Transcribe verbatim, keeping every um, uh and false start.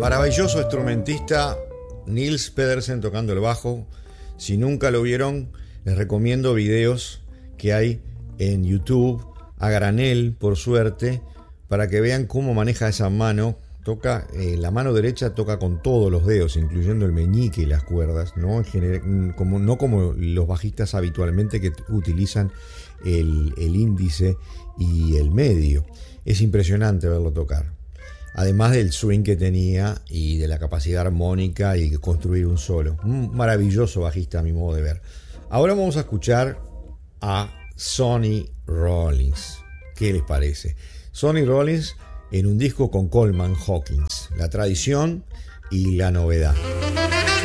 Maravilloso instrumentista Nils Pedersen tocando el bajo. Si nunca lo vieron, les recomiendo videos que hay en YouTube a granel, por suerte, para que vean cómo maneja esa mano. Toca, eh, la mano derecha toca con todos los dedos, incluyendo el meñique y las cuerdas, ¿no? En general, como, no como los bajistas habitualmente que utilizan el, el índice y el medio. Es impresionante verlo tocar. Además del swing que tenía y de la capacidad armónica y de construir un solo. Un maravilloso bajista a mi modo de ver. Ahora vamos a escuchar a Sonny Rollins. ¿Qué les parece? Sonny Rollins en un disco con Coleman Hawkins. La tradición y la novedad.